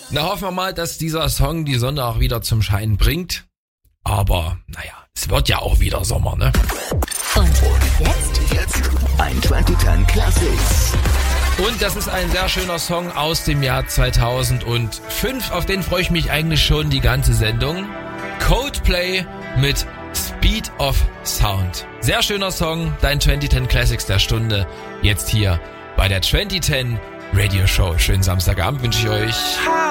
Na, hoffen wir mal, dass dieser Song die Sonne auch wieder zum Scheinen bringt. Aber, naja, es wird ja auch wieder Sommer, ne? Und jetzt ein 2010 Classics. Und das ist ein sehr schöner Song aus dem Jahr 2005. Auf den freue ich mich eigentlich schon die ganze Sendung. Coldplay mit Speed of Sound. Sehr schöner Song, dein 2010 Classics der Stunde. Jetzt hier bei der 2010 Radio Show. Schönen Samstagabend wünsche ich euch.